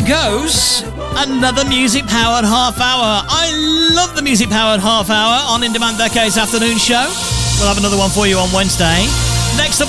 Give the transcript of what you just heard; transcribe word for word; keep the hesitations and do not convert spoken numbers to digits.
goes another music-powered half hour. I love the music-powered half hour on In Demand Decades afternoon show. We'll have another one for you on Wednesday. Next up